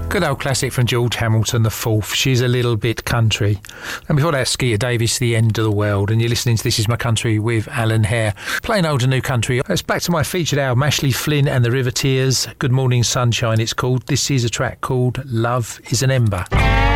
Good old classic from George Hamilton, The Fourth. She's a little bit country. And before that, Skeeter Davis, The End of the World. And you're listening to This Is My Country with Alan Hare. Playing old and new country. It's back to my featured album, Ashley Flynn and the River Tears. Good Morning Sunshine, it's called. This is a track called Love is an Ember.